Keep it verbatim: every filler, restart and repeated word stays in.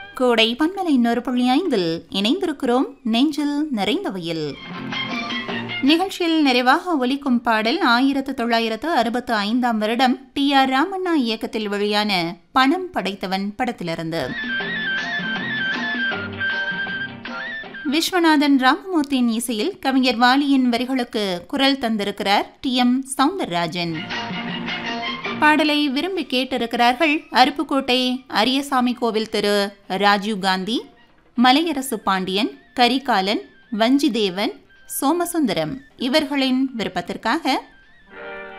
கோடை பன்மலை இன்னொரு புள்ளி ஐந்தில் இணைந்திருக்கிறோம் நெஞ்சில் நிறைந்தவையில். நிகழ்ச்சியில் நிறைவாக ஒலிக்கும் பாடல் ஆயிரத்து தொள்ளாயிரத்து அறுபத்து ஐந்தாம் வருடம் டி ஆர் ராமண்ணா இயக்கத்தில் வெளியான பணம் படைத்தவன் படத்திலிருந்து. விஸ்வநாதன் ராமமூர்த்தியின் இசையில் கவிஞர் வாலியின் வரிகளுக்கு குரல் தந்திருக்கிறார் டி எம் சௌந்தரராஜன். பாடலை விரும்பி கேட்டிருக்கிறார்கள் அருப்புக்கோட்டை அரியசாமி கோவில் திரு ராஜீவ் காந்தி, மலையரசு பாண்டியன், கரிகாலன், வஞ்சிதேவன், சோமசுந்தரம் இவர்களின் விருப்பத்திற்காக